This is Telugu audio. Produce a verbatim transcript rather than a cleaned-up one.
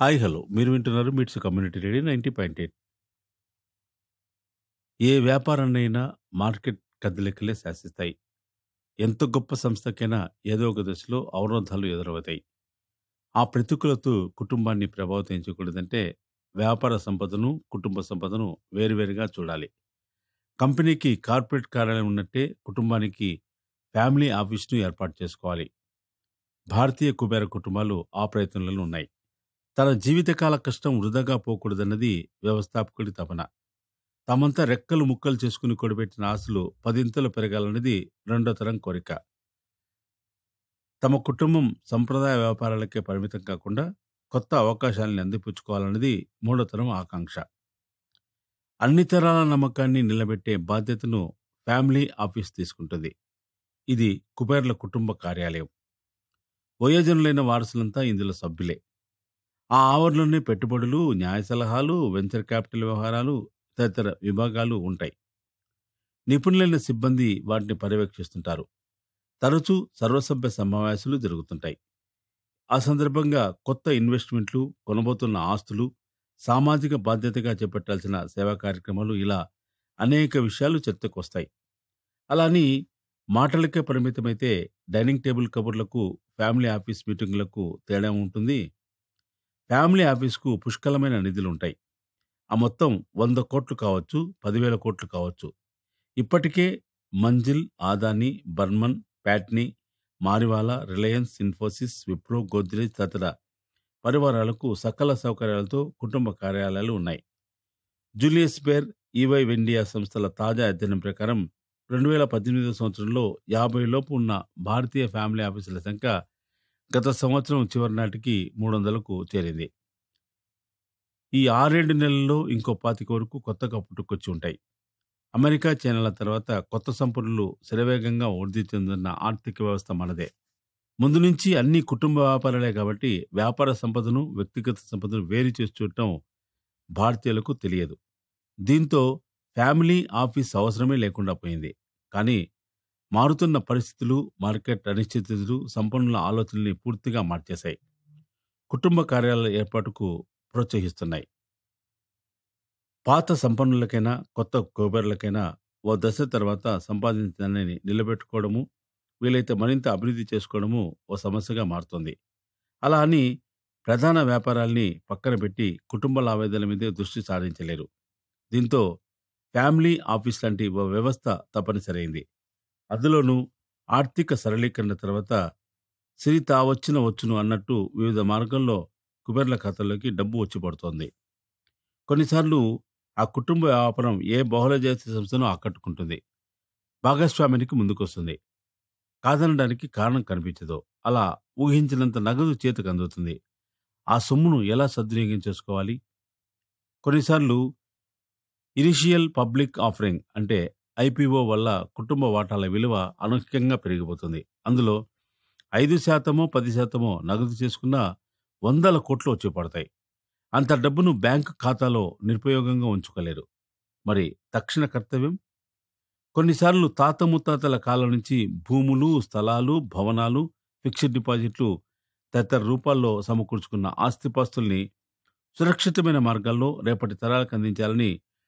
హాయ్ హలో మీరు వింటున్నారు మిట్స్ community radio ninety point eight. ఏ వ్యాపారాన్నైనా మార్కెట్ కదలికలే శాసిస్తాయి. ఎంత గొప్ప సంస్థకైనా ఏదో ఒక దశలో అవరోధాలు ఎదురవుతాయి. ఆ ప్రతికూలత కుటుంబాన్ని ప్రభావితం చేయకూడదంటే వ్యాపార సంపదను, కుటుంబ సంపదను వేరువేరుగా చూడాలి. కంపెనీకి కార్పొరేట్ కార్యాలయం ఉన్నట్టే కుటుంబానికి ఫ్యామిలీ ఆఫీస్ను ఏర్పాటు చేసుకోవాలి. భారతీయ కుబేర కుటుంబాలు ఆ ప్రయత్నంలో ఉన్నాయి. తన జీవితకాల కష్టం వృధాగా పోకూడదన్నది వ్యవస్థాపకుడి తపన. తమంతా రెక్కలు ముక్కలు చేసుకుని కూడబెట్టిన ఆస్తులు పదింతలు పెరగాలన్నది రెండో తరం కోరిక. తమ కుటుంబం సంప్రదాయ వ్యాపారాలకే పరిమితం కాకుండా కొత్త అవకాశాలను అందిపుచ్చుకోవాలన్నది మూడో తరం ఆకాంక్ష. అన్ని తరాల నమ్మకాన్ని నిలబెట్టే బాధ్యతను ఫ్యామిలీ ఆఫీస్ తీసుకుంటుంది. ఇది కుబేర్ల కుటుంబ కార్యాలయం. వయోజనులైన వారసులంతా ఇందులో సభ్యులే. ఆ ఆవరణలోనే పెట్టుబడులు, న్యాయ సలహాలు, వెంచర్ క్యాపిటల్ వ్యవహారాలు, తదితర విభాగాలు ఉంటాయి. నిపుణులైన సిబ్బంది వాటిని పర్యవేక్షిస్తుంటారు. తరచూ సర్వసభ్య సమావేశాలు జరుగుతుంటాయి. ఆ సందర్భంగా కొత్త ఇన్వెస్ట్మెంట్లు, కొనబోతున్న ఆస్తులు, సామాజిక బాధ్యతగా చేపట్టాల్సిన సేవా కార్యక్రమాలు, ఇలా అనేక విషయాలు చర్చకు వస్తాయి. అలా అని మాటలకే పరిమితమైతే డైనింగ్ టేబుల్ కబుర్లకు, ఫ్యామిలీ ఆఫీస్ మీటింగులకు తేడా ఉంటుంది. ఫ్యామిలీ ఆఫీస్కు పుష్కలమైన నిధులుంటాయి. ఆ మొత్తం వంద కోట్లు కావచ్చు, పదివేల కోట్లు కావచ్చు. ఇప్పటికే మంజిల్, ఆదాని, బర్మన్, ప్యాట్నీ, మారివాలా, రిలయన్స్, ఇన్ఫోసిస్, విప్రో, గోద్రేజ్ తదితర పరివారాలకు సకల సౌకర్యాలతో కుటుంబ కార్యాలయాలు ఉన్నాయి. జూలియస్ బేర్, ఈవై వెండియా సంస్థల తాజా అధ్యయనం ప్రకారం రెండు వేల పద్దెనిమిదవ సంవత్సరంలో యాభై లోపు ఉన్న భారతీయ ఫ్యామిలీ ఆఫీసుల సంఖ్య గత సంవత్సరం చివరి నాటికి మూడు వందలకు చేరింది. ఈ ఆరేడు నెలల్లో ఇంకో పాతిక వరకు కొత్తగా పుట్టుకొచ్చి ఉంటాయి. అమెరికా, చైనాల తర్వాత కొత్త సంపన్నులు శరవేగంగా వృద్ధి చెందుతున్న ఆర్థిక వ్యవస్థ మనదే. ముందు నుంచి అన్ని కుటుంబ వ్యాపారాలే కాబట్టి వ్యాపార సంపదను, వ్యక్తిగత సంపదను వేరు చేసి చూడటం భారతీయులకు తెలియదు. దీంతో ఫ్యామిలీ ఆఫీస్ అవసరమే లేకుండా పోయింది. కానీ మారుతున్న పరిస్థితులు, మార్కెట్ అనిశ్చితులు సంపన్నుల ఆలోచనల్ని పూర్తిగా మార్చేశాయి. కుటుంబ కార్యాలయాల ఏర్పాటుకు ప్రోత్సహిస్తున్నాయి. పాత సంపన్నులకైనా, కొత్త కుబేర్లకైనా ఓ దశ తర్వాత సంపాదించడాన్ని నిలబెట్టుకోవడము, వీలైతే మరింత అభివృద్ధి చేసుకోవడము ఓ సమస్యగా మారుతోంది. అలా అని ప్రధాన వ్యాపారాల్ని పక్కన పెట్టి కుటుంబ లావాదేవీల మీదే దృష్టి సారించలేరు. దీంతో ఫ్యామిలీ ఆఫీస్ లాంటి ఓ వ్యవస్థ తప్పనిసరైంది. అందులోనూ ఆర్థిక సరళీకరణ తర్వాత సిరి తా వచ్చిన వచ్చును అన్నట్టు వివిధ మార్గంలో కుబేర్ల ఖాతాల్లోకి డబ్బు వచ్చి పడుతోంది. కొన్నిసార్లు ఆ కుటుంబ వ్యాపారం ఏ బహుళజాతి సంస్థను ఆకట్టుకుంటుంది, భాగస్వామ్యానికి ముందుకొస్తుంది. కాదనడానికి కారణం కనిపించదు. అలా ఊహించినంత నగదు చేతికి అందుతుంది. ఆ సొమ్మును ఎలా సద్వినియోగం చేసుకోవాలి? కొన్నిసార్లు ఇనిషియల్ పబ్లిక్ ఆఫరింగ్ అంటే ఐపీఓ వల్ల కుటుంబ వాటాల విలువ అనూహ్యంగా పెరిగిపోతుంది. అందులో ఐదు శాతమో పది శాతమో నగదు చేసుకున్న వందల కోట్లు వచ్చి పడతాయి. అంత డబ్బును బ్యాంకు ఖాతాలో నిరుపయోగంగా ఉంచుకోలేరు. మరి తక్షణ కర్తవ్యం? కొన్నిసార్లు తాత ముత్తాతల కాలం నుంచి భూములు, స్థలాలు, భవనాలు, ఫిక్స్డ్ డిపాజిట్లు తదితర రూపాల్లో సమకూర్చుకున్న ఆస్తిపాస్తుల్ని సురక్షితమైన మార్గాల్లో రేపటి తరాలకు అందించాలని